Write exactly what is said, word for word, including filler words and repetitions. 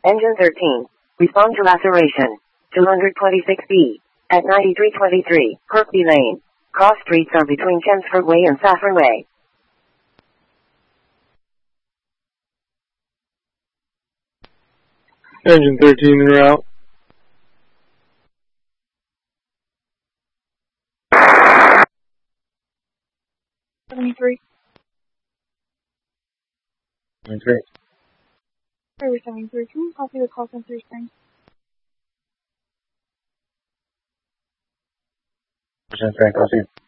Engine thirteen. Respond to laceration. two twenty-six B. At ninety-three twenty-three, Kirkby Lane. Cross streets are between Chelmsford Way and Saffron Way. Engine thirteen en route. seventy-three. seventy-three. River seventy-three, can you copy the call center thing? seventy-three, copy.